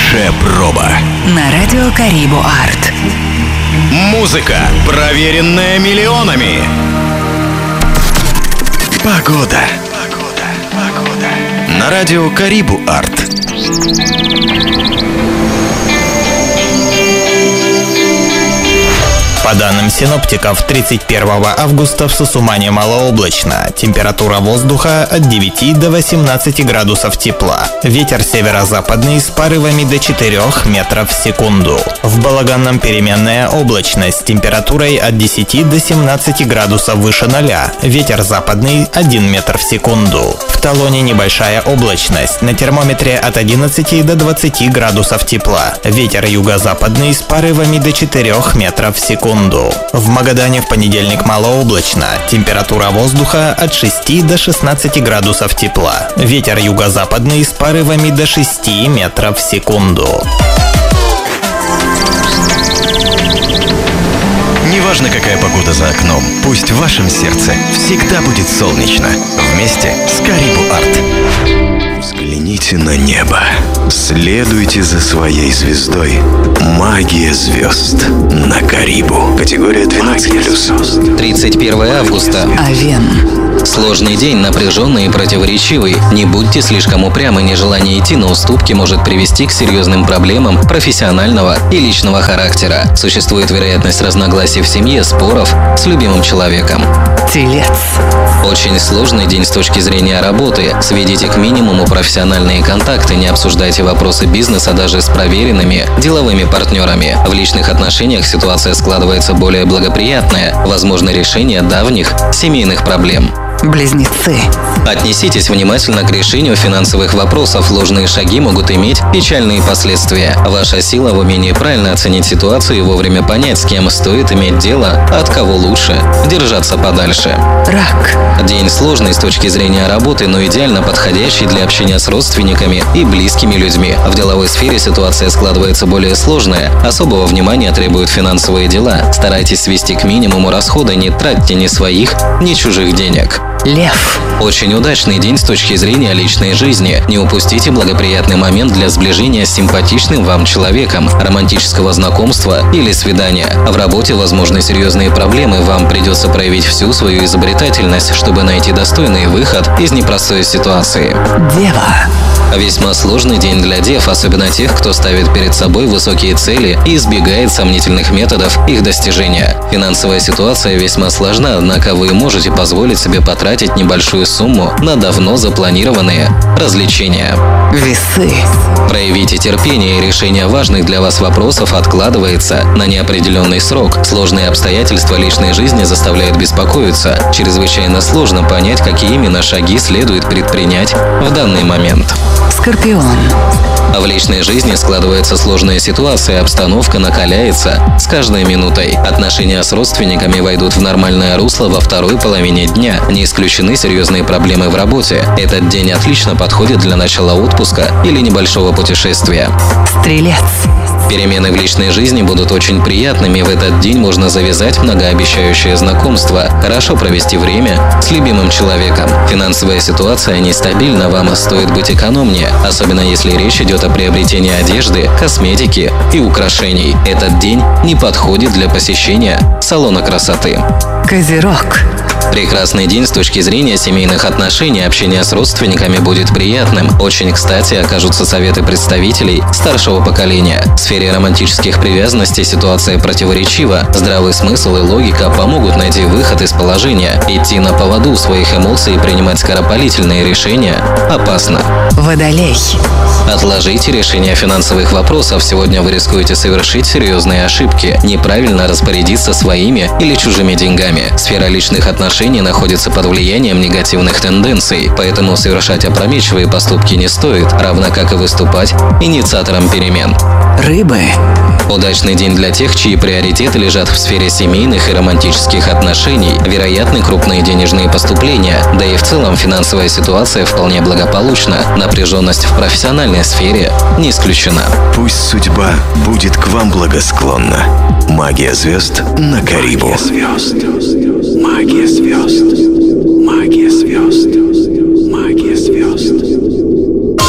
Хорошая проба. На радио Карибу Арт. Музыка, проверенная миллионами. Погода. На радио Карибу Арт. По данным синоптиков, 31 августа в Сусумане малооблачно. Температура воздуха от 9 до 18 градусов тепла. Ветер северо-западный с порывами до 4 метров в секунду. В Балаганном переменная облачность с температурой от 10 до 17 градусов выше 0. Ветер западный 1 метр в секунду. В Талоне небольшая облачность. На термометре от 11 до 20 градусов тепла. Ветер юго-западный с порывами до 4 метров в секунду. В Магадане в понедельник малооблачно. Температура воздуха от 6 до 16 градусов тепла. Ветер юго-западный с порывами до 6 метров в секунду. Неважно, какая погода за окном, пусть в вашем сердце всегда будет солнечно. Вместе с Карибу Арт. Взгляните на небо. Следуйте за своей звездой. Магия звезд на Карибу. Категория 12+. 31 августа. Овен. Сложный день, напряженный и противоречивый. Не будьте слишком упрямы, нежелание идти на уступки может привести к серьезным проблемам профессионального и личного характера. Существует вероятность разногласий в семье, споров с любимым человеком. Телец. Очень сложный день с точки зрения работы. Сведите к минимуму профессиональные контакты, не обсуждайте вопросы бизнеса даже с проверенными деловыми партнерами. В личных отношениях ситуация складывается более благоприятная, возможно решение давних семейных проблем. Близнецы. Отнеситесь внимательно к решению финансовых вопросов. Ложные шаги могут иметь печальные последствия. Ваша сила в умении правильно оценить ситуацию и вовремя понять, с кем стоит иметь дело, а от кого лучше держаться подальше. Рак. День сложный с точки зрения работы, но идеально подходящий для общения с родственниками и близкими людьми. В деловой сфере ситуация складывается более сложная. Особого внимания требуют финансовые дела. Старайтесь свести к минимуму расходы, не тратьте ни своих, ни чужих денег. Лев. Очень удачный день с точки зрения личной жизни. Не упустите благоприятный момент для сближения с симпатичным вам человеком, романтического знакомства или свидания. В работе возможны серьезные проблемы, вам придется проявить всю свою изобретательность, чтобы найти достойный выход из непростой ситуации. Дева. Весьма сложный день для дев, особенно тех, кто ставит перед собой высокие цели и избегает сомнительных методов их достижения. Финансовая ситуация весьма сложна, однако вы можете позволить себе потратить небольшую сумму на давно запланированные развлечения. Весы. Проявите терпение, и решение важных для вас вопросов откладывается на неопределенный срок. Сложные обстоятельства личной жизни заставляют беспокоиться. Чрезвычайно сложно понять, какие именно шаги следует предпринять в данный момент. Скорпион. В личной жизни складывается сложная ситуация, обстановка накаляется с каждой минутой. Отношения с родственниками войдут в нормальное русло во второй половине дня. Не исключены серьезные проблемы в работе. Этот день отлично подходит для начала отпуска или небольшого путешествия. Стрелец. Перемены в личной жизни будут очень приятными. В этот день можно завязать многообещающее знакомство, хорошо провести время с любимым человеком. Финансовая ситуация нестабильна, вам стоит быть экономнее, особенно если речь идет о приобретении одежды, косметики и украшений. Этот день не подходит для посещения салона красоты. Козерог. Прекрасный день с точки зрения семейных отношений, общение с родственниками будет приятным. Очень кстати окажутся советы представителей старшего поколения. В сфере романтических привязанностей ситуация противоречива. Здравый смысл и логика помогут найти выход из положения. Идти на поводу своих эмоций и принимать скоропалительные решения опасно. Водолей. Отложите решение финансовых вопросов. Сегодня вы рискуете совершить серьезные ошибки, неправильно распорядиться своими или чужими деньгами. Сфера личных отношений находится под влиянием негативных тенденций, поэтому совершать опрометчивые поступки не стоит, равно как и выступать инициатором перемен. Рыбы. Удачный день для тех, чьи приоритеты лежат в сфере семейных и романтических отношений. Вероятны крупные денежные поступления, да и в целом финансовая ситуация вполне благополучна. Напряженность в профессиональной сфере не исключена. Пусть судьба будет к вам благосклонна. Магия звезд на Карибу. Магия звезд. Магия звезд. Магия звезд.